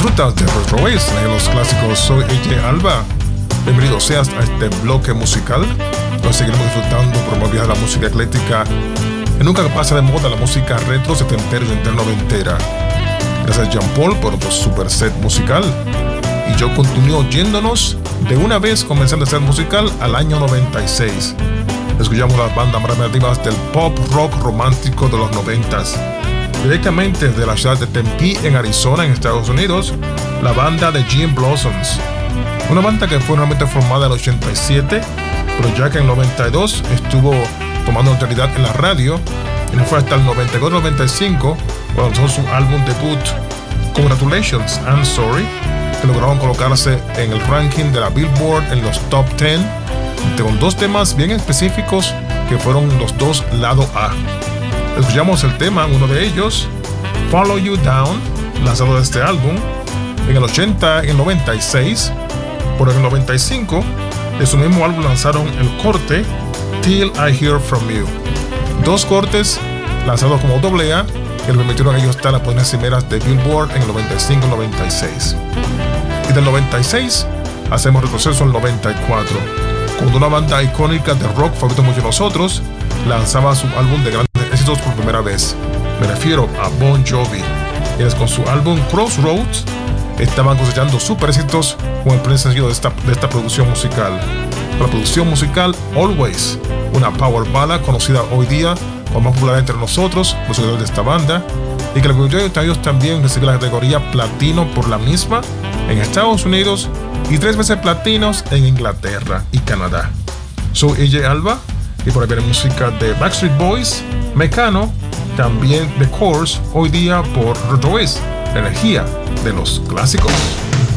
Disfrutas de Retro Waves, de los clásicos. Soy AJ Alba. Bienvenido seas a este bloque musical. Nos seguiremos disfrutando por más viajar la música ecléctica que nunca pasa de moda, la música retro, setentera y noventera. Gracias Jean Paul por otro super set musical. Y yo continúo yéndonos de una vez comenzando el set musical al año 96. Escuchamos las bandas más llamativas del pop rock romántico de los 90s. Directamente de la ciudad de Tempe, en Arizona, en Estados Unidos, la banda de Gin Blossoms. Una banda que fue realmente formada en el 87, pero ya que en el 92 estuvo tomando autoridad en la radio, y no fue hasta el 94-95 cuando lanzó su álbum debut Congratulations, I'm Sorry, que lograron colocarse en el ranking de la Billboard en los top 10, con dos temas bien específicos que fueron los dos lado A. Escuchamos el tema, uno de ellos, Follow You Down, lanzado de este álbum en el 80 y el 96. Por el 95, de su mismo álbum lanzaron el corte Till I Hear From You. Dos cortes lanzados como AA que le permitieron a ellos estar en las posiciones primeras de Billboard en el 95 y 96. Y del 96 hacemos retroceso al 94, cuando una banda icónica de rock favorito mucho de nosotros lanzaba su álbum de grandes éxitos por primera vez. Me refiero a Bon Jovi, quienes con su álbum Crossroads estaban cosechando super éxitos con el primer sencillo de esta producción musical. La producción musical Always, una power ballad conocida hoy día como más popular entre nosotros, los seguidores de esta banda, y que le permitió a ellos también recibir la categoría platino por la misma en Estados Unidos y 3 veces platinos en Inglaterra y Canadá. Soy AJ Alba y por ahí viene música de Backstreet Boys, Mecano, también The Course, hoy día por Retro Waves, la energía de los clásicos.